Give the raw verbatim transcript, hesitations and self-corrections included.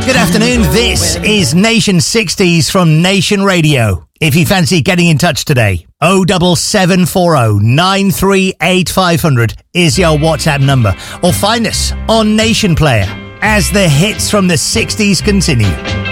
Good afternoon. This is Nation sixties from Nation Radio. If you fancy getting in touch today, oh seven seven four oh nine three eight five hundred is your WhatsApp number. Or find us on Nation Player as the hits from the sixties continue.